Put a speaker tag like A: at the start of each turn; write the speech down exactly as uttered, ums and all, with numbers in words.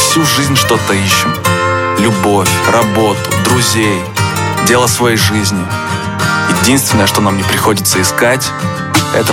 A: всю жизнь что-то ищем. Любовь, работу, друзей, дело своей жизни. Единственное, что нам не приходится искать —